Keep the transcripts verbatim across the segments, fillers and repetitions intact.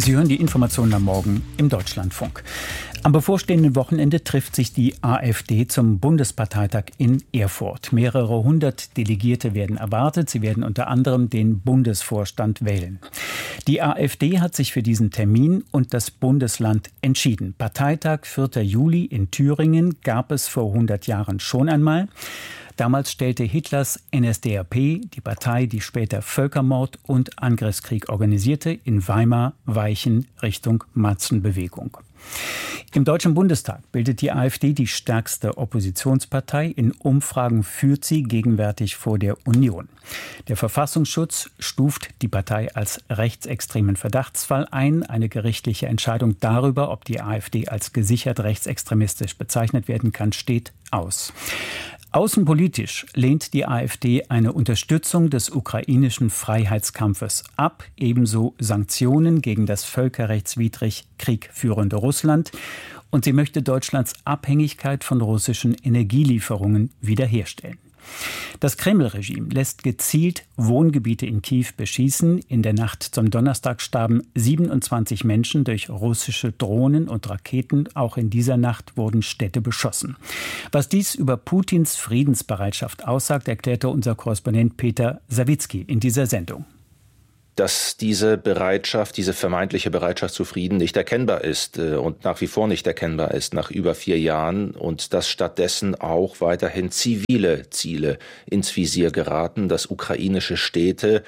Sie hören die Informationen am Morgen im Deutschlandfunk. Am bevorstehenden Wochenende trifft sich die AfD zum Bundesparteitag in Erfurt. Mehrere hundert Delegierte werden erwartet. Sie werden unter anderem den Bundesvorstand wählen. Die AfD hat sich für diesen Termin und das Bundesland entschieden. Parteitag vierter Juli in Thüringen gab es vor hundert Jahren schon einmal. Damals stellte Hitlers N S D A P, die Partei, die später Völkermord und Angriffskrieg organisierte, in Weimar Weichen Richtung Massenbewegung. Im Deutschen Bundestag bildet die AfD die stärkste Oppositionspartei. In Umfragen führt sie gegenwärtig vor der Union. Der Verfassungsschutz stuft die Partei als rechtsextremen Verdachtsfall ein. Eine gerichtliche Entscheidung darüber, ob die AfD als gesichert rechtsextremistisch bezeichnet werden kann, steht aus. Außenpolitisch lehnt die AfD eine Unterstützung des ukrainischen Freiheitskampfes ab, ebenso Sanktionen gegen das völkerrechtswidrig Krieg führende Russland. Und sie möchte Deutschlands Abhängigkeit von russischen Energielieferungen wiederherstellen. Das Kreml-Regime lässt gezielt Wohngebiete in Kiew beschießen. In der Nacht zum Donnerstag starben siebenundzwanzig Menschen durch russische Drohnen und Raketen. Auch in dieser Nacht wurden Städte beschossen. Was dies über Putins Friedensbereitschaft aussagt, erklärte unser Korrespondent Peter Sawicki in dieser Sendung. Dass diese Bereitschaft, diese vermeintliche Bereitschaft zu Frieden nicht erkennbar ist und nach wie vor nicht erkennbar ist nach über vier Jahren und dass stattdessen auch weiterhin zivile Ziele ins Visier geraten, dass ukrainische Städte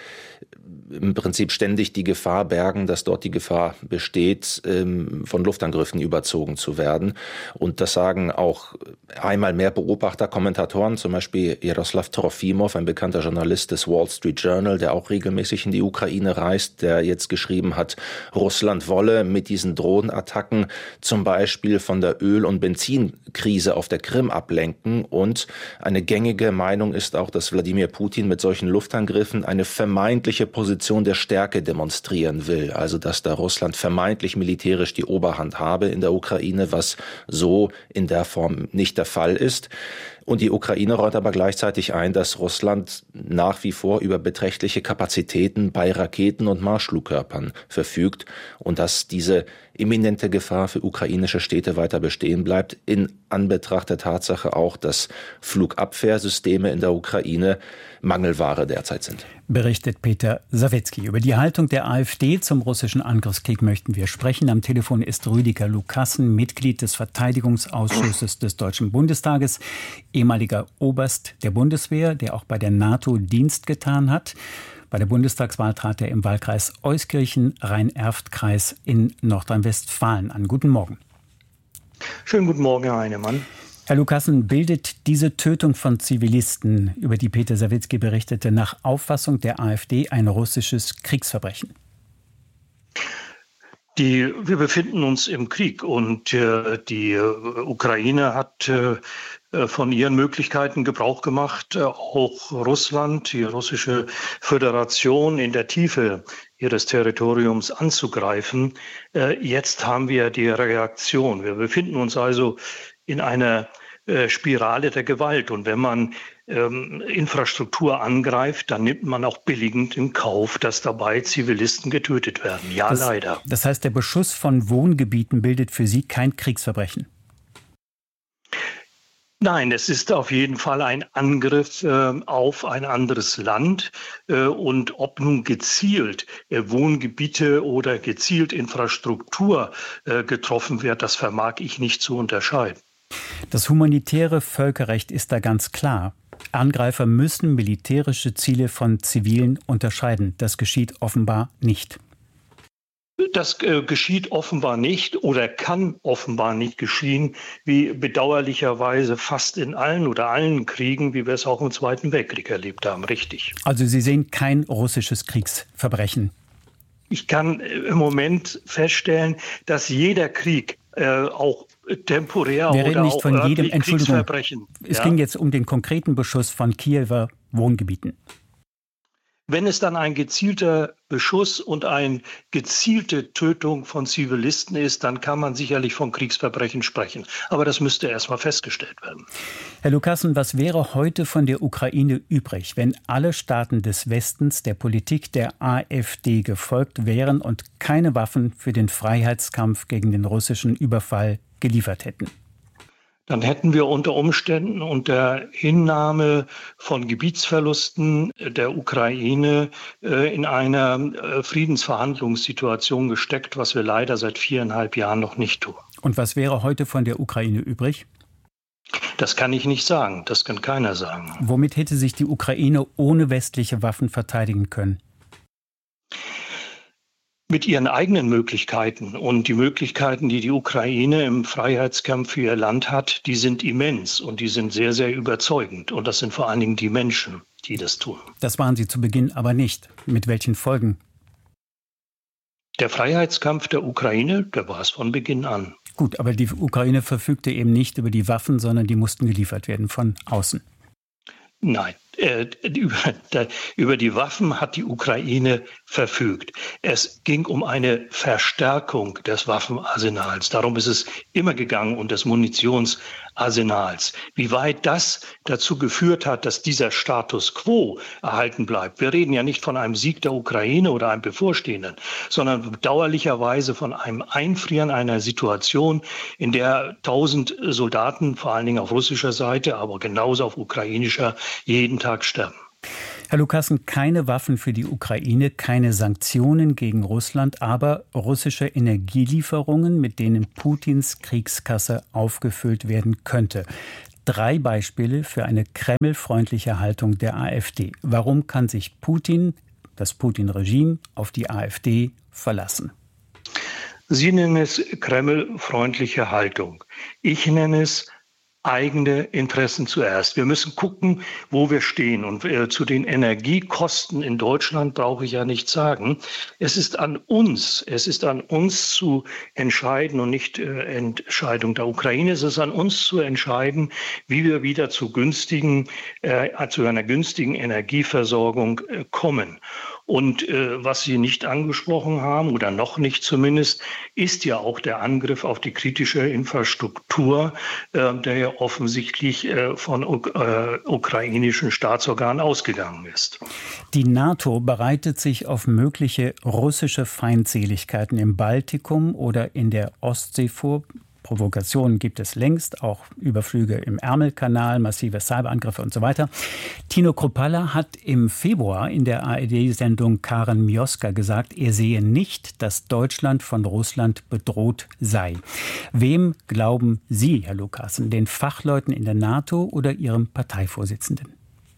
im Prinzip ständig die Gefahr bergen, dass dort die Gefahr besteht, von Luftangriffen überzogen zu werden. Und das sagen auch einmal mehr Beobachter, Kommentatoren, zum Beispiel Jaroslav Trofimov, ein bekannter Journalist des Wall Street Journal, der auch regelmäßig in die Ukraine reist, der jetzt geschrieben hat, Russland wolle mit diesen Drohnenattacken zum Beispiel von der Öl- und Benzinkrise auf der Krim ablenken. Und eine gängige Meinung ist auch, dass Wladimir Putin mit solchen Luftangriffen eine vermeintliche Position der Stärke demonstrieren will. Also dass da Russland vermeintlich militärisch die Oberhand habe in der Ukraine, was so in der Form nicht der Fall ist. Und die Ukraine räumt aber gleichzeitig ein, dass Russland nach wie vor über beträchtliche Kapazitäten bei Raketen und Marschflugkörpern verfügt und dass diese imminente Gefahr für ukrainische Städte weiter bestehen bleibt, in Anbetracht der Tatsache auch, dass Flugabwehrsysteme in der Ukraine Mangelware derzeit sind. Berichtet Peter Sawicki. Über die Haltung der AfD zum russischen Angriffskrieg möchten wir sprechen. Am Telefon ist Rüdiger Lukassen, Mitglied des Verteidigungsausschusses des Deutschen Bundestages, ehemaliger Oberst der Bundeswehr, der auch bei der NATO Dienst getan hat. Bei der Bundestagswahl trat er im Wahlkreis Euskirchen, Rhein-Erft-Kreis in Nordrhein-Westfalen an. Guten Morgen. Schönen guten Morgen, Herr Heinemann. Herr Lukassen, bildet diese Tötung von Zivilisten, über die Peter Sawicki berichtete, nach Auffassung der AfD ein russisches Kriegsverbrechen? Die, wir befinden uns im Krieg und äh, die äh, Ukraine hat äh, von ihren Möglichkeiten Gebrauch gemacht, äh, auch Russland, die russische Föderation in der Tiefe ihres Territoriums anzugreifen. Äh, jetzt haben wir die Reaktion. Wir befinden uns also in einer äh, Spirale der Gewalt. Und wenn man ähm, Infrastruktur angreift, dann nimmt man auch billigend in Kauf, dass dabei Zivilisten getötet werden. Ja, das, leider. Das heißt, der Beschuss von Wohngebieten bildet für Sie kein Kriegsverbrechen? Nein, es ist auf jeden Fall ein Angriff äh, auf ein anderes Land. Äh, und ob nun gezielt äh, Wohngebiete oder gezielt Infrastruktur äh, getroffen wird, das vermag ich nicht zu unterscheiden. Das humanitäre Völkerrecht ist da ganz klar. Angreifer müssen militärische Ziele von zivilen unterscheiden. Das geschieht offenbar nicht. Das äh, geschieht offenbar nicht oder kann offenbar nicht geschehen, wie bedauerlicherweise fast in allen oder allen Kriegen, wie wir es auch im Zweiten Weltkrieg erlebt haben. Richtig. Also Sie sehen kein russisches Kriegsverbrechen? Ich kann äh, im Moment feststellen, dass jeder Krieg äh, auch temporär Wir reden oder nicht auch von jedem, örtlich Entschuldigung, Kriegsverbrechen. es Ja? ging jetzt um den konkreten Beschuss von Kiewer Wohngebieten. Wenn es dann ein gezielter Beschuss und eine gezielte Tötung von Zivilisten ist, dann kann man sicherlich von Kriegsverbrechen sprechen. Aber das müsste erst mal festgestellt werden. Herr Lucassen, was wäre heute von der Ukraine übrig, wenn alle Staaten des Westens der Politik der AfD gefolgt wären und keine Waffen für den Freiheitskampf gegen den russischen Überfall geliefert hätten? Dann hätten wir unter Umständen unter Hinnahme von Gebietsverlusten der Ukraine äh, in einer äh, Friedensverhandlungssituation gesteckt, was wir leider seit viereinhalb Jahren noch nicht tun. Und was wäre heute von der Ukraine übrig? Das kann ich nicht sagen. Das kann keiner sagen. Womit hätte sich die Ukraine ohne westliche Waffen verteidigen können? Mit ihren eigenen Möglichkeiten. Und die Möglichkeiten, die die Ukraine im Freiheitskampf für ihr Land hat, die sind immens und die sind sehr, sehr überzeugend. Und das sind vor allen Dingen die Menschen, die das tun. Das waren sie zu Beginn aber nicht. Mit welchen Folgen? Der Freiheitskampf der Ukraine, der war es von Beginn an. Gut, aber die Ukraine verfügte eben nicht über die Waffen, sondern die mussten geliefert werden von außen. Nein, äh, über, da, über die Waffen hat die Ukraine verfügt. Es ging um eine Verstärkung des Waffenarsenals. Darum ist es immer gegangen und des Munitionsarsenals. Wie weit das dazu geführt hat, dass dieser Status quo erhalten bleibt. Wir reden ja nicht von einem Sieg der Ukraine oder einem bevorstehenden, sondern bedauerlicherweise von einem Einfrieren einer Situation, in der tausend Soldaten, vor allen Dingen auf russischer Seite, aber genauso auf ukrainischer, jeden Tag sterben. Herr Lucassen, keine Waffen für die Ukraine, keine Sanktionen gegen Russland, aber russische Energielieferungen, mit denen Putins Kriegskasse aufgefüllt werden könnte. Drei Beispiele für eine kremlfreundliche Haltung der AfD. Warum kann sich Putin, das Putin-Regime, auf die AfD verlassen? Sie nennen es kremlfreundliche Haltung. Ich nenne es eigene Interessen zuerst. Wir müssen gucken, wo wir stehen. Und äh, zu den Energiekosten in Deutschland brauche ich ja nichts sagen. Es ist an uns, es ist an uns zu entscheiden und nicht äh, Entscheidung der Ukraine. Es ist an uns zu entscheiden, wie wir wieder zu günstigen, äh, zu einer günstigen Energieversorgung äh, kommen. Und äh, was Sie nicht angesprochen haben, oder noch nicht zumindest, ist ja auch der Angriff auf die kritische Infrastruktur, äh, der ja offensichtlich äh, von uk- äh, ukrainischen Staatsorganen ausgegangen ist. Die NATO bereitet sich auf mögliche russische Feindseligkeiten im Baltikum oder in der Ostsee vor. Provokationen gibt es längst, auch Überflüge im Ärmelkanal, massive Cyberangriffe und so weiter. Tino Kruppalla hat im Februar in der A R D-Sendung Karen Mioska gesagt, er sehe nicht, dass Deutschland von Russland bedroht sei. Wem glauben Sie, Herr Lucassen, den Fachleuten in der NATO oder Ihrem Parteivorsitzenden?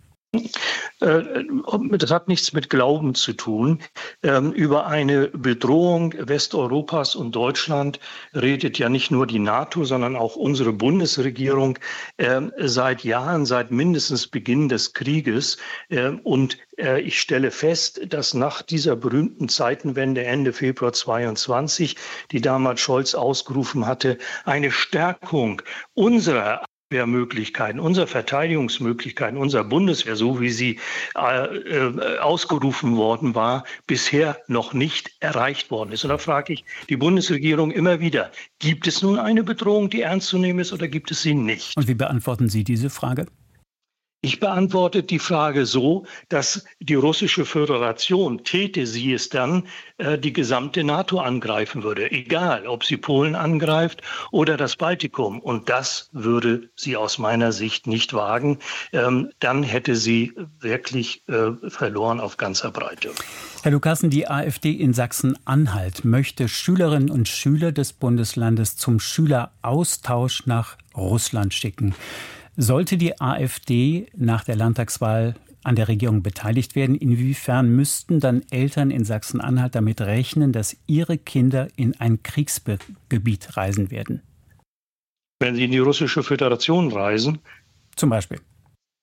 Das hat nichts mit Glauben zu tun. Über eine Bedrohung Westeuropas und Deutschland redet ja nicht nur die NATO, sondern auch unsere Bundesregierung seit Jahren, seit mindestens Beginn des Krieges. Und ich stelle fest, dass nach dieser berühmten Zeitenwende Ende Februar zweiundzwanzig, die damals Scholz ausgerufen hatte, eine Stärkung unserer Möglichkeiten, unserer Verteidigungsmöglichkeiten, unserer Bundeswehr, so wie sie äh, äh, ausgerufen worden war, bisher noch nicht erreicht worden ist. Und da frage ich die Bundesregierung immer wieder, gibt es nun eine Bedrohung, die ernst zu nehmen ist, oder gibt es sie nicht? Und wie beantworten Sie diese Frage? Ich beantworte die Frage so, dass die russische Föderation, täte sie es dann, äh, die gesamte NATO angreifen würde. Egal, ob sie Polen angreift oder das Baltikum. Und das würde sie aus meiner Sicht nicht wagen. Ähm, dann hätte sie wirklich äh, verloren auf ganzer Breite. Herr Lucassen, die AfD in Sachsen-Anhalt möchte Schülerinnen und Schüler des Bundeslandes zum Schüleraustausch nach Russland schicken. Sollte die AfD nach der Landtagswahl an der Regierung beteiligt werden, inwiefern müssten dann Eltern in Sachsen-Anhalt damit rechnen, dass ihre Kinder in ein Kriegsgebiet reisen werden? Wenn sie in die russische Föderation reisen? Zum Beispiel.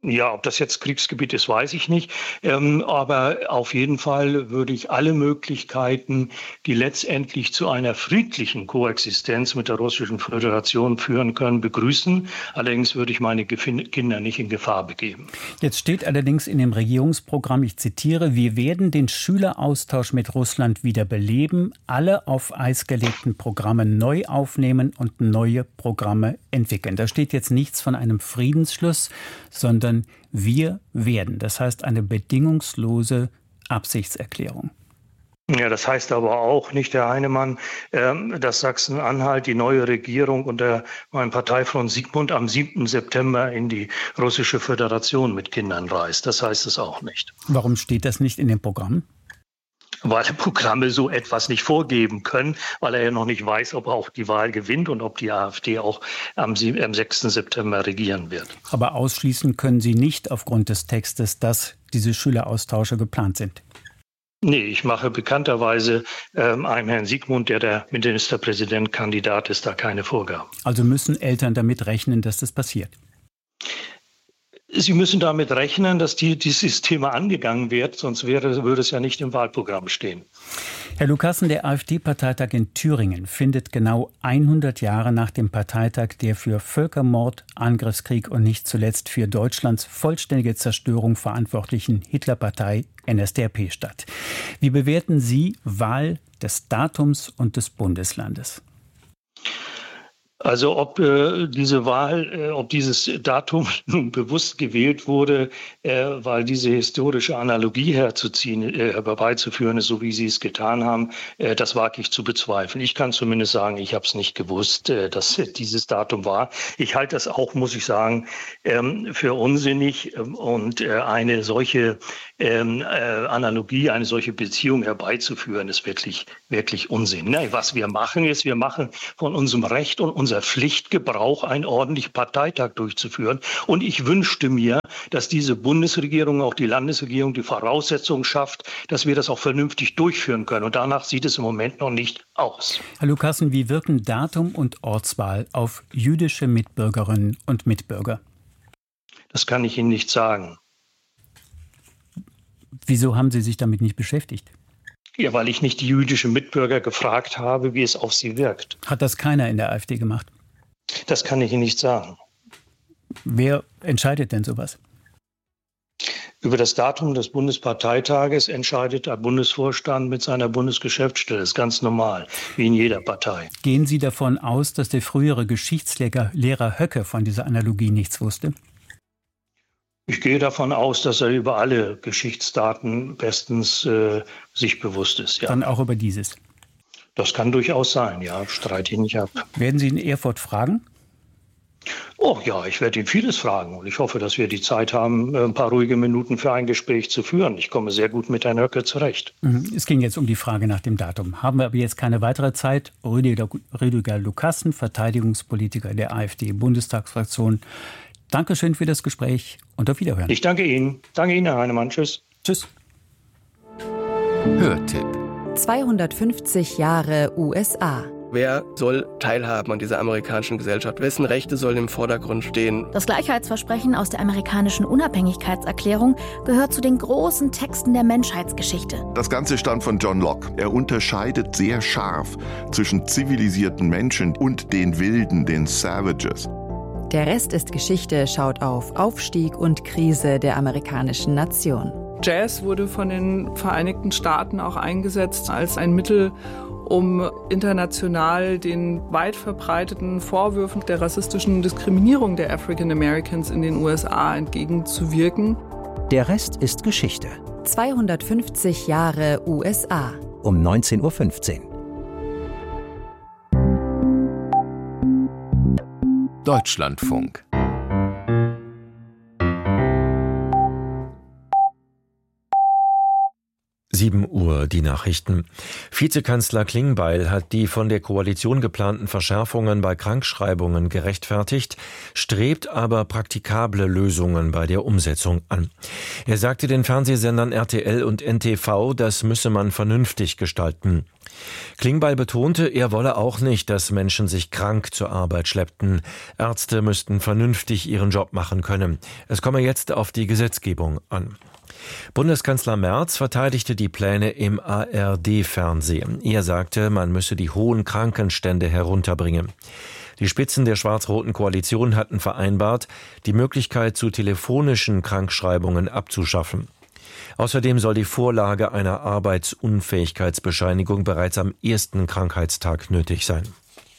Ja, ob das jetzt Kriegsgebiet ist, weiß ich nicht. Ähm, aber auf jeden Fall würde ich alle Möglichkeiten, die letztendlich zu einer friedlichen Koexistenz mit der Russischen Föderation führen können, begrüßen. Allerdings würde ich meine Gefin- Kinder nicht in Gefahr begeben. Jetzt steht allerdings in dem Regierungsprogramm, ich zitiere, wir werden den Schüleraustausch mit Russland wieder beleben, alle auf Eis gelegten Programme neu aufnehmen und neue Programme entwickeln. Da steht jetzt nichts von einem Friedensschluss, sondern wir werden. Das heißt eine bedingungslose Absichtserklärung. Ja, das heißt aber auch nicht, Herr Heinemann, ähm, dass Sachsen-Anhalt die neue Regierung unter meinem Parteifreund Sigmund am siebten September in die Russische Föderation mit Kindern reist. Das heißt es auch nicht. Warum steht das nicht in dem Programm? Weil Programme so etwas nicht vorgeben können, weil er ja noch nicht weiß, ob er auch die Wahl gewinnt und ob die AfD auch am sechsten September regieren wird. Aber ausschließen können Sie nicht aufgrund des Textes, dass diese Schüleraustausche geplant sind. Nee, ich mache bekannterweise ähm, einem Herrn Sigmund, der der Ministerpräsidentkandidat ist, da keine Vorgaben. Also müssen Eltern damit rechnen, dass das passiert? Sie müssen damit rechnen, dass die, dieses Thema angegangen wird, sonst wäre, würde es ja nicht im Wahlprogramm stehen. Herr Lucassen, der AfD-Parteitag in Thüringen findet genau hundert Jahre nach dem Parteitag der für Völkermord, Angriffskrieg und nicht zuletzt für Deutschlands vollständige Zerstörung verantwortlichen Hitlerpartei N S D A P statt. Wie bewerten Sie Wahl des Datums und des Bundeslandes? Also ob äh, diese Wahl, äh, ob dieses Datum nun bewusst gewählt wurde, äh, weil diese historische Analogie herzuziehen, äh, herbeizuführen ist, so wie Sie es getan haben, äh, das wage ich zu bezweifeln. Ich kann zumindest sagen, ich habe es nicht gewusst, äh, dass dieses Datum war. Ich halte das auch, muss ich sagen, ähm, für unsinnig ähm, und äh, eine solche ähm, äh, Analogie, eine solche Beziehung herbeizuführen, ist wirklich, wirklich Unsinn. Nein, was wir machen ist, wir machen von unserem Recht und unserer Pflicht Gebrauch, einen ordentlichen Parteitag durchzuführen. Und ich wünschte mir, dass diese Bundesregierung, auch die Landesregierung, die Voraussetzungen schafft, dass wir das auch vernünftig durchführen können. Und danach sieht es im Moment noch nicht aus. Herr Lucassen, wie wirken Datum und Ortswahl auf jüdische Mitbürgerinnen und Mitbürger? Das kann ich Ihnen nicht sagen. Wieso haben Sie sich damit nicht beschäftigt? Ja, weil ich nicht die jüdischen Mitbürger gefragt habe, wie es auf sie wirkt. Hat das keiner in der AfD gemacht? Das kann ich Ihnen nicht sagen. Wer entscheidet denn sowas? Über das Datum des Bundesparteitages entscheidet der Bundesvorstand mit seiner Bundesgeschäftsstelle. Das ist ganz normal, wie in jeder Partei. Gehen Sie davon aus, dass der frühere Geschichtslehrer Lehrer Höcke von dieser Analogie nichts wusste? Ich gehe davon aus, dass er über alle Geschichtsdaten bestens äh, sich bewusst ist. Ja. Dann auch über dieses? Das kann durchaus sein, ja, streite ich nicht ab. Werden Sie in Erfurt fragen? Oh ja, ich werde ihn vieles fragen und ich hoffe, dass wir die Zeit haben, ein paar ruhige Minuten für ein Gespräch zu führen. Ich komme sehr gut mit Herrn Höcke zurecht. Es ging jetzt um die Frage nach dem Datum. Haben wir aber jetzt keine weitere Zeit. Rüdiger, Rüdiger Lucassen, Verteidigungspolitiker der AfD-Bundestagsfraktion. Dankeschön für das Gespräch und auf Wiederhören. Ich danke Ihnen. Danke Ihnen, Herr Heinemann. Tschüss. Tschüss. Hörtipp. zweihundertfünfzig Jahre U S A. Wer soll teilhaben an dieser amerikanischen Gesellschaft? Wessen Rechte sollen im Vordergrund stehen? Das Gleichheitsversprechen aus der amerikanischen Unabhängigkeitserklärung gehört zu den großen Texten der Menschheitsgeschichte. Das Ganze stammt von John Locke. Er unterscheidet sehr scharf zwischen zivilisierten Menschen und den Wilden, den Savages. Der Rest ist Geschichte schaut auf Aufstieg und Krise der amerikanischen Nation. Jazz wurde von den Vereinigten Staaten auch eingesetzt als ein Mittel, um international den weit verbreiteten Vorwürfen der rassistischen Diskriminierung der African Americans in den U S A entgegenzuwirken. Der Rest ist Geschichte. zweihundertfünfzig Jahre U S A. Um neunzehn Uhr fünfzehn. Deutschlandfunk. sieben Uhr die Nachrichten. Vizekanzler Klingbeil hat die von der Koalition geplanten Verschärfungen bei Krankschreibungen gerechtfertigt, strebt aber praktikable Lösungen bei der Umsetzung an. Er sagte den Fernsehsendern R T L und N T V, das müsse man vernünftig gestalten. Klingbeil betonte, er wolle auch nicht, dass Menschen sich krank zur Arbeit schleppten. Ärzte müssten vernünftig ihren Job machen können. Es komme jetzt auf die Gesetzgebung an. Bundeskanzler Merz verteidigte die Pläne im A R D-Fernsehen. Er sagte, man müsse die hohen Krankenstände herunterbringen. Die Spitzen der schwarz-roten Koalition hatten vereinbart, die Möglichkeit zu telefonischen Krankschreibungen abzuschaffen. Außerdem soll die Vorlage einer Arbeitsunfähigkeitsbescheinigung bereits am ersten Krankheitstag nötig sein.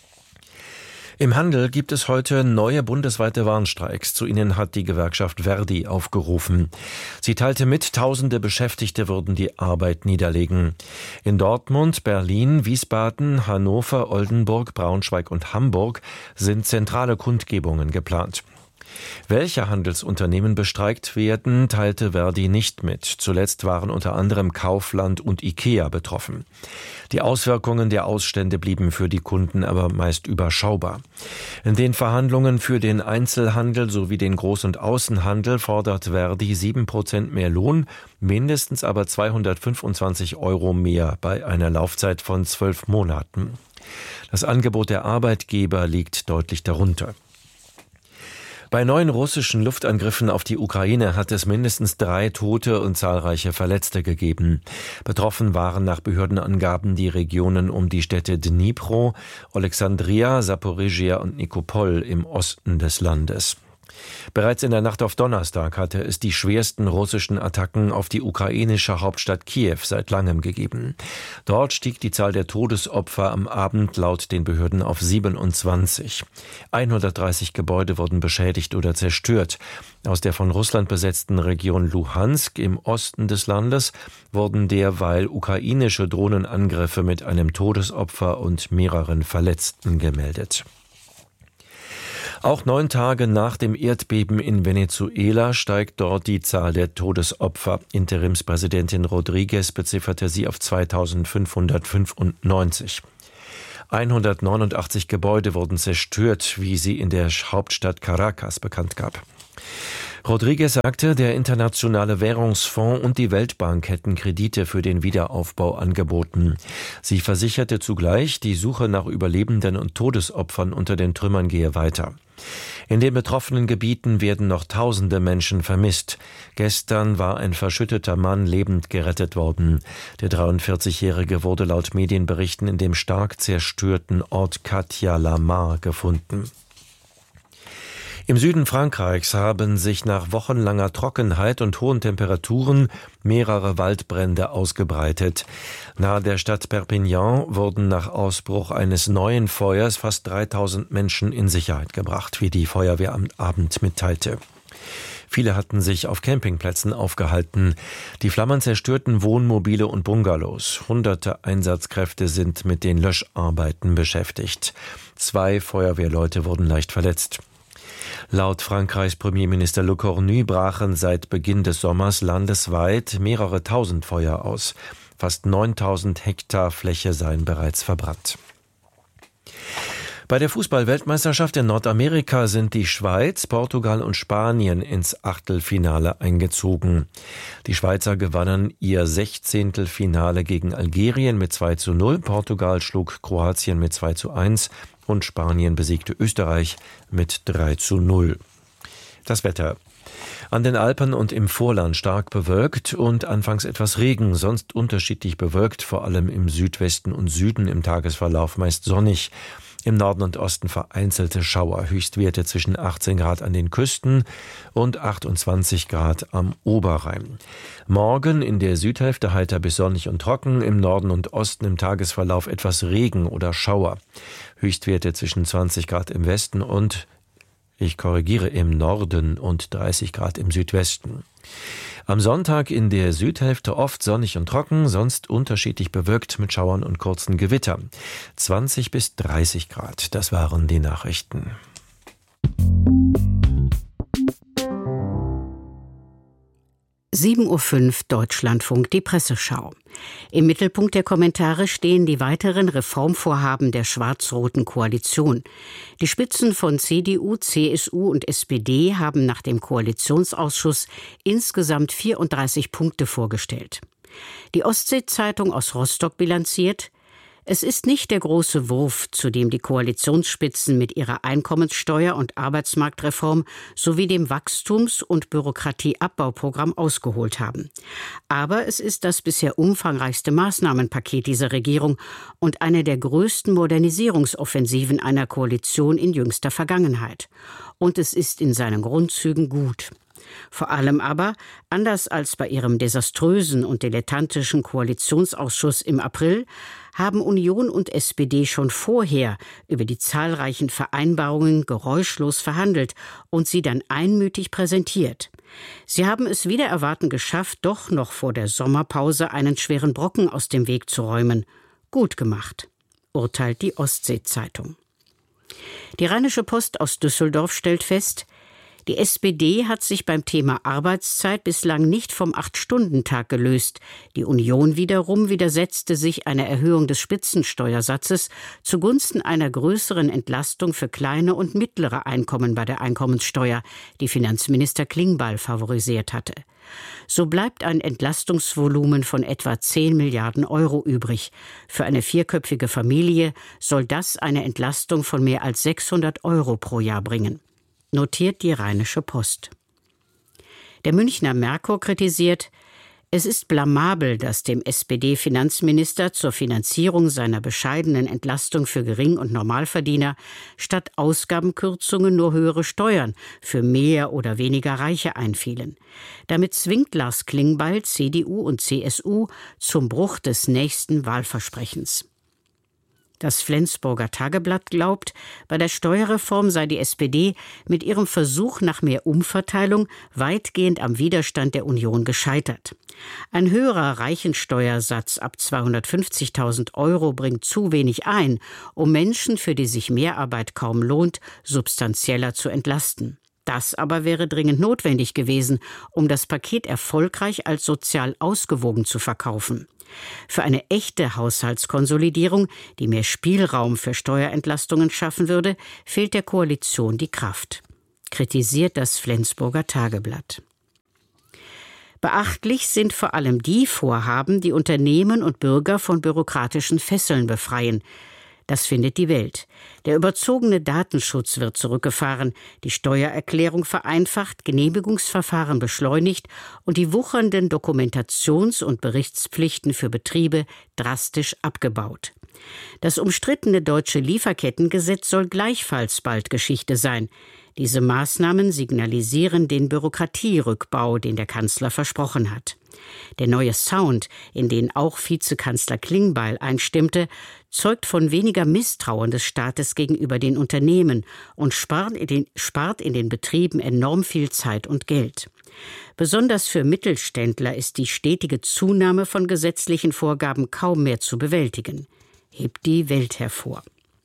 Im Handel gibt es heute neue bundesweite Warnstreiks. Zu ihnen hat die Gewerkschaft Verdi aufgerufen. Sie teilte mit, tausende Beschäftigte würden die Arbeit niederlegen. In Dortmund, Berlin, Wiesbaden, Hannover, Oldenburg, Braunschweig und Hamburg sind zentrale Kundgebungen geplant. Welche Handelsunternehmen bestreikt werden, teilte Verdi nicht mit. Zuletzt waren unter anderem Kaufland und IKEA betroffen. Die Auswirkungen der Ausstände blieben für die Kunden aber meist überschaubar. In den Verhandlungen für den Einzelhandel sowie den Groß- und Außenhandel fordert Verdi sieben Prozent mehr Lohn, mindestens aber zweihundertfünfundzwanzig Euro mehr bei einer Laufzeit von zwölf Monaten. Das Angebot der Arbeitgeber liegt deutlich darunter. Bei neuen russischen Luftangriffen auf die Ukraine hat es mindestens drei Tote und zahlreiche Verletzte gegeben. Betroffen waren nach Behördenangaben die Regionen um die Städte Dnipro, Alexandria, Saporizhia und Nikopol im Osten des Landes. Bereits in der Nacht auf Donnerstag hatte es die schwersten russischen Attacken auf die ukrainische Hauptstadt Kiew seit langem gegeben. Dort stieg die Zahl der Todesopfer am Abend laut den Behörden auf siebenundzwanzig. hundertdreißig Gebäude wurden beschädigt oder zerstört. Aus der von Russland besetzten Region Luhansk im Osten des Landes wurden derweil ukrainische Drohnenangriffe mit einem Todesopfer und mehreren Verletzten gemeldet. Auch neun Tage nach dem Erdbeben in Venezuela steigt dort die Zahl der Todesopfer. Interimspräsidentin Rodriguez bezifferte sie auf zweitausendfünfhundertfünfundneunzig. hundertneunundachtzig Gebäude wurden zerstört, wie sie in der Hauptstadt Caracas bekannt gab. Rodriguez sagte, der Internationale Währungsfonds und die Weltbank hätten Kredite für den Wiederaufbau angeboten. Sie versicherte zugleich, die Suche nach Überlebenden und Todesopfern unter den Trümmern gehe weiter. In den betroffenen Gebieten werden noch tausende Menschen vermisst. Gestern war ein verschütteter Mann lebend gerettet worden. Der dreiundvierzigjährige wurde laut Medienberichten in dem stark zerstörten Ort Catia-la-Mar gefunden. Im Süden Frankreichs haben sich nach wochenlanger Trockenheit und hohen Temperaturen mehrere Waldbrände ausgebreitet. Nahe der Stadt Perpignan wurden nach Ausbruch eines neuen Feuers fast dreitausend Menschen in Sicherheit gebracht, wie die Feuerwehr am Abend mitteilte. Viele hatten sich auf Campingplätzen aufgehalten. Die Flammen zerstörten Wohnmobile und Bungalows. Hunderte Einsatzkräfte sind mit den Löscharbeiten beschäftigt. Zwei Feuerwehrleute wurden leicht verletzt. Laut Frankreichs Premierminister Le Cornu brachen seit Beginn des Sommers landesweit mehrere tausend Feuer aus. Fast neuntausend Hektar Fläche seien bereits verbrannt. Bei der Fußball-Weltmeisterschaft in Nordamerika sind die Schweiz, Portugal und Spanien ins Achtelfinale eingezogen. Die Schweizer gewannen ihr Sechzehntelfinale gegen Algerien mit zwei zu null, Portugal schlug Kroatien mit zwei zu eins und Spanien besiegte Österreich mit drei zu null. Das Wetter. An den Alpen und im Vorland stark bewölkt und anfangs etwas Regen, sonst unterschiedlich bewölkt, vor allem im Südwesten und Süden im Tagesverlauf meist sonnig. Im Norden und Osten vereinzelte Schauer, Höchstwerte zwischen achtzehn Grad an den Küsten und achtundzwanzig Grad am Oberrhein. Morgen in der Südhälfte heiter bis sonnig und trocken, im Norden und Osten im Tagesverlauf etwas Regen oder Schauer. Höchstwerte zwischen zwanzig Grad im Westen und, ich korrigiere, im Norden und dreißig Grad im Südwesten. Am Sonntag in der Südhälfte oft sonnig und trocken, sonst unterschiedlich bewölkt mit Schauern und kurzen Gewittern. zwanzig bis dreißig Grad, das waren die Nachrichten. Sie sieben Uhr fünf Deutschlandfunk, die Presseschau. Im Mittelpunkt der Kommentare stehen die weiteren Reformvorhaben der schwarz-roten Koalition. Die Spitzen von C D U, C S U und S P D haben nach dem Koalitionsausschuss insgesamt vierunddreißig Punkte vorgestellt. Die Ostsee-Zeitung aus Rostock bilanziert: Es ist nicht der große Wurf, zu dem die Koalitionsspitzen mit ihrer Einkommenssteuer- und Arbeitsmarktreform sowie dem Wachstums- und Bürokratieabbauprogramm ausgeholt haben. Aber es ist das bisher umfangreichste Maßnahmenpaket dieser Regierung und eine der größten Modernisierungsoffensiven einer Koalition in jüngster Vergangenheit. Und es ist in seinen Grundzügen gut. Vor allem aber, anders als bei ihrem desaströsen und dilettantischen Koalitionsausschuss im April, haben Union und S P D schon vorher über die zahlreichen Vereinbarungen geräuschlos verhandelt und sie dann einmütig präsentiert. Sie haben es wider Erwarten geschafft, doch noch vor der Sommerpause einen schweren Brocken aus dem Weg zu räumen. Gut gemacht, urteilt die Ostsee-Zeitung. Die Rheinische Post aus Düsseldorf stellt fest, die S P D hat sich beim Thema Arbeitszeit bislang nicht vom Acht-Stunden-Tag gelöst. Die Union wiederum widersetzte sich einer Erhöhung des Spitzensteuersatzes zugunsten einer größeren Entlastung für kleine und mittlere Einkommen bei der Einkommenssteuer, die Finanzminister Klingbeil favorisiert hatte. So bleibt ein Entlastungsvolumen von etwa zehn Milliarden Euro übrig. Für eine vierköpfige Familie soll das eine Entlastung von mehr als sechshundert Euro pro Jahr bringen, notiert die Rheinische Post. Der Münchner Merkur kritisiert: Es ist blamabel, dass dem S P D-Finanzminister zur Finanzierung seiner bescheidenen Entlastung für Gering- und Normalverdiener statt Ausgabenkürzungen nur höhere Steuern für mehr oder weniger Reiche einfielen. Damit zwingt Lars Klingbeil, C D U und C S U, zum Bruch des nächsten Wahlversprechens. Das Flensburger Tageblatt glaubt, bei der Steuerreform sei die S P D mit ihrem Versuch nach mehr Umverteilung weitgehend am Widerstand der Union gescheitert. Ein höherer Reichensteuersatz ab zweihundertfünfzigtausend Euro bringt zu wenig ein, um Menschen, für die sich Mehrarbeit kaum lohnt, substanzieller zu entlasten. Das aber wäre dringend notwendig gewesen, um das Paket erfolgreich als sozial ausgewogen zu verkaufen. Für eine echte Haushaltskonsolidierung, die mehr Spielraum für Steuerentlastungen schaffen würde, fehlt der Koalition die Kraft, kritisiert das Flensburger Tageblatt. Beachtlich sind vor allem die Vorhaben, die Unternehmen und Bürger von bürokratischen Fesseln befreien. Das findet die Welt. Der überzogene Datenschutz wird zurückgefahren, die Steuererklärung vereinfacht, Genehmigungsverfahren beschleunigt und die wuchernden Dokumentations- und Berichtspflichten für Betriebe drastisch abgebaut. Das umstrittene deutsche Lieferkettengesetz soll gleichfalls bald Geschichte sein. Diese Maßnahmen signalisieren den Bürokratierückbau, den der Kanzler versprochen hat. Der neue Sound, in den auch Vizekanzler Klingbeil einstimmte, zeugt von weniger Misstrauen des Staates gegenüber den Unternehmen und spart in den, spart in den Betrieben enorm viel Zeit und Geld. Besonders für Mittelständler ist die stetige Zunahme von gesetzlichen Vorgaben kaum mehr zu bewältigen, hebt die Welt hervor.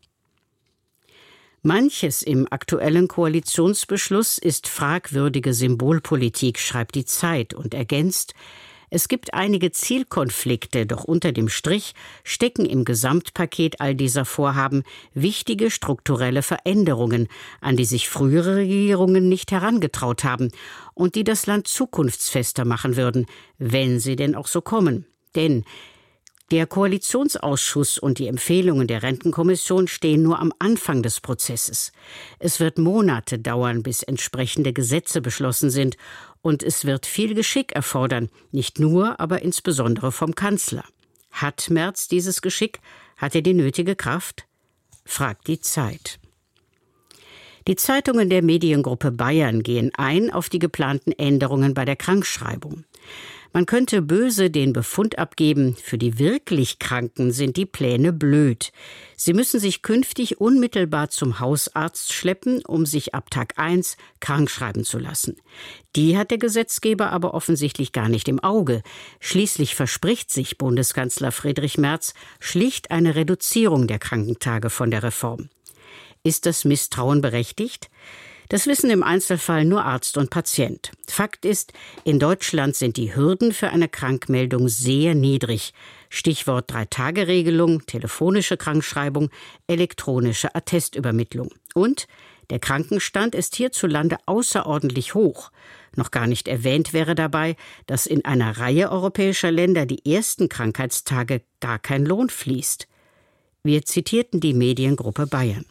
Manches im aktuellen Koalitionsbeschluss ist fragwürdige Symbolpolitik, schreibt die Zeit und ergänzt: Es gibt einige Zielkonflikte, doch unter dem Strich stecken im Gesamtpaket all dieser Vorhaben wichtige strukturelle Veränderungen, an die sich frühere Regierungen nicht herangetraut haben und die das Land zukunftsfester machen würden, wenn sie denn auch so kommen. Denn der Koalitionsausschuss und die Empfehlungen der Rentenkommission stehen nur am Anfang des Prozesses. Es wird Monate dauern, bis entsprechende Gesetze beschlossen sind, und es wird viel Geschick erfordern, nicht nur, aber insbesondere vom Kanzler. Hat Merz dieses Geschick? Hat er die nötige Kraft? Fragt die Zeit. Die Zeitungen der Mediengruppe Bayern gehen ein auf die geplanten Änderungen bei der Krankschreibung. Man könnte böse den Befund abgeben, für die wirklich Kranken sind die Pläne blöd. Sie müssen sich künftig unmittelbar zum Hausarzt schleppen, um sich ab Tag eins krankschreiben zu lassen. Die hat der Gesetzgeber aber offensichtlich gar nicht im Auge. Schließlich verspricht sich Bundeskanzler Friedrich Merz schlicht eine Reduzierung der Krankentage von der Reform. Ist das Misstrauen berechtigt? Das wissen im Einzelfall nur Arzt und Patient. Fakt ist, in Deutschland sind die Hürden für eine Krankmeldung sehr niedrig. Stichwort Drei-Tage-Regelung, telefonische Krankschreibung, elektronische Attestübermittlung. Und der Krankenstand ist hierzulande außerordentlich hoch. Noch gar nicht erwähnt wäre dabei, dass in einer Reihe europäischer Länder die ersten Krankheitstage gar kein Lohn fließt. Wir zitierten die Mediengruppe Bayern.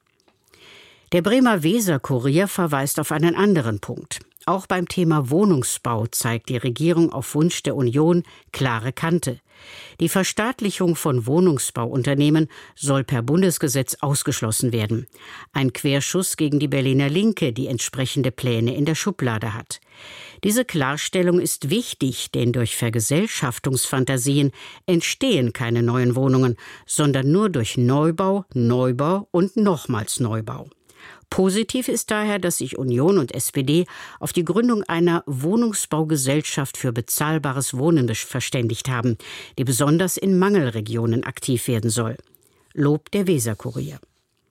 Der Bremer Weser-Kurier verweist auf einen anderen Punkt. Auch beim Thema Wohnungsbau zeigt die Regierung auf Wunsch der Union klare Kante. Die Verstaatlichung von Wohnungsbauunternehmen soll per Bundesgesetz ausgeschlossen werden. Ein Querschuss gegen die Berliner Linke, die entsprechende Pläne in der Schublade hat. Diese Klarstellung ist wichtig, denn durch Vergesellschaftungsfantasien entstehen keine neuen Wohnungen, sondern nur durch Neubau, Neubau und nochmals Neubau. Positiv ist daher, dass sich Union und S P D auf die Gründung einer Wohnungsbaugesellschaft für bezahlbares Wohnen verständigt haben, die besonders in Mangelregionen aktiv werden soll. Lob der Weser-Kurier.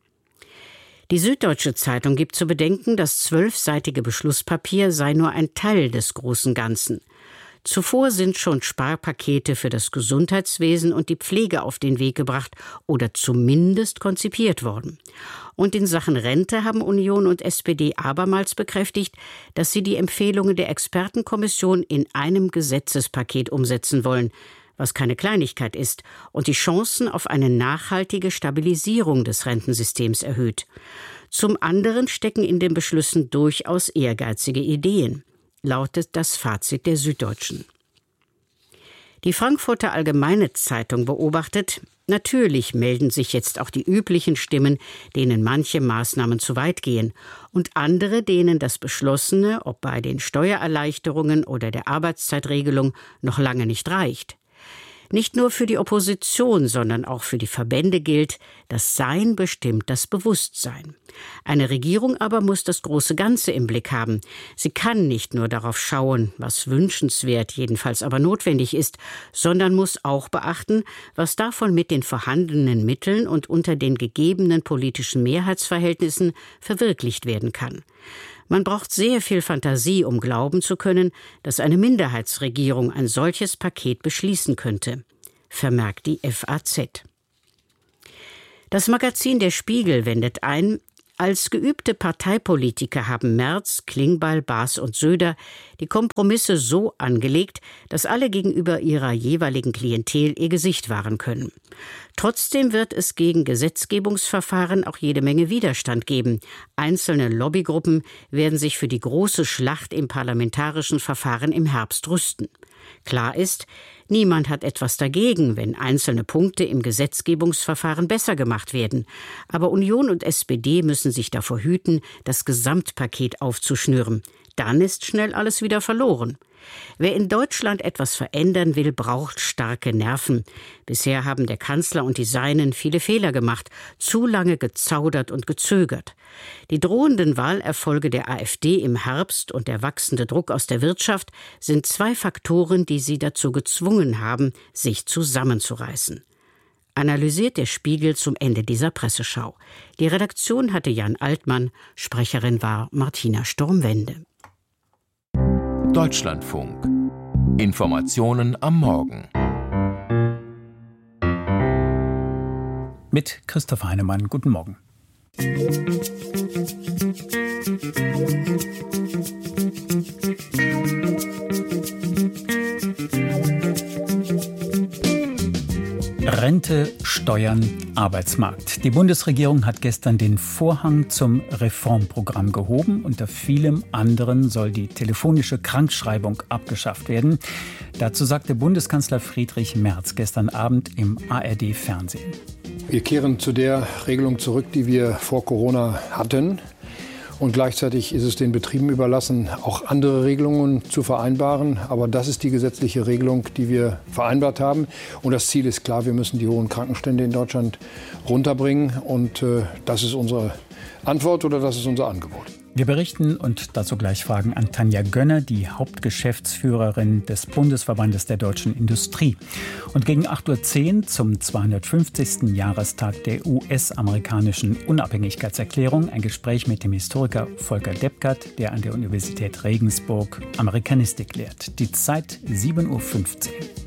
Die Süddeutsche Zeitung gibt zu bedenken, das zwölfseitige Beschlusspapier sei nur ein Teil des großen Ganzen. Zuvor sind schon Sparpakete für das Gesundheitswesen und die Pflege auf den Weg gebracht oder zumindest konzipiert worden. Und in Sachen Rente haben Union und S P D abermals bekräftigt, dass sie die Empfehlungen der Expertenkommission in einem Gesetzespaket umsetzen wollen, was keine Kleinigkeit ist und die Chancen auf eine nachhaltige Stabilisierung des Rentensystems erhöht. Zum anderen stecken in den Beschlüssen durchaus ehrgeizige Ideen, lautet das Fazit der Süddeutschen. Die Frankfurter Allgemeine Zeitung beobachtet, natürlich melden sich jetzt auch die üblichen Stimmen, denen manche Maßnahmen zu weit gehen, und andere, denen das Beschlossene, ob bei den Steuererleichterungen oder der Arbeitszeitregelung, noch lange nicht reicht. Nicht nur für die Opposition, sondern auch für die Verbände gilt, das Sein bestimmt das Bewusstsein. Eine Regierung aber muss das große Ganze im Blick haben. Sie kann nicht nur darauf schauen, was wünschenswert, jedenfalls aber notwendig ist, sondern muss auch beachten, was davon mit den vorhandenen Mitteln und unter den gegebenen politischen Mehrheitsverhältnissen verwirklicht werden kann. Man braucht sehr viel Fantasie, um glauben zu können, dass eine Minderheitsregierung ein solches Paket beschließen könnte, vermerkt die F A Z. Das Magazin Der Spiegel wendet ein, als geübte Parteipolitiker haben Merz, Klingbeil, Baas und Söder die Kompromisse so angelegt, dass alle gegenüber ihrer jeweiligen Klientel ihr Gesicht wahren können. Trotzdem wird es gegen Gesetzgebungsverfahren auch jede Menge Widerstand geben. Einzelne Lobbygruppen werden sich für die große Schlacht im parlamentarischen Verfahren im Herbst rüsten. Klar ist, niemand hat etwas dagegen, wenn einzelne Punkte im Gesetzgebungsverfahren besser gemacht werden. Aber Union und S P D müssen sich davor hüten, das Gesamtpaket aufzuschnüren. Dann ist schnell alles wieder verloren. Wer in Deutschland etwas verändern will, braucht starke Nerven. Bisher haben der Kanzler und die Seinen viele Fehler gemacht, zu lange gezaudert und gezögert. Die drohenden Wahlerfolge der AfD im Herbst und der wachsende Druck aus der Wirtschaft sind zwei Faktoren, die sie dazu gezwungen haben, sich zusammenzureißen. Analysiert der Spiegel zum Ende dieser Presseschau. Die Redaktion hatte Jan Altmann, Sprecherin war Martina Sturmwende. Deutschlandfunk. Informationen am Morgen. Mit Christoph Heinemann. Guten Morgen. Rente, Steuern, Arbeitsmarkt. Die Bundesregierung hat gestern den Vorhang zum Reformprogramm gehoben. Unter vielem anderen soll die telefonische Krankschreibung abgeschafft werden. Dazu sagte Bundeskanzler Friedrich Merz gestern Abend im A R D-Fernsehen. Wir kehren zu der Regelung zurück, die wir vor Corona hatten. Und gleichzeitig ist es den Betrieben überlassen, auch andere Regelungen zu vereinbaren. Aber das ist die gesetzliche Regelung, die wir vereinbart haben. Und das Ziel ist klar, wir müssen die hohen Krankenstände in Deutschland runterbringen. Und äh, das ist unsere Antwort oder das ist unser Angebot. Wir berichten und dazu gleich Fragen an Tanja Gönner, die Hauptgeschäftsführerin des Bundesverbandes der deutschen Industrie. Und gegen acht Uhr zehn zum zweihundertfünfzigsten Jahrestag der U S-amerikanischen Unabhängigkeitserklärung ein Gespräch mit dem Historiker Volker Deppgert, der an der Universität Regensburg Amerikanistik lehrt. Die Zeit sieben Uhr fünfzehn.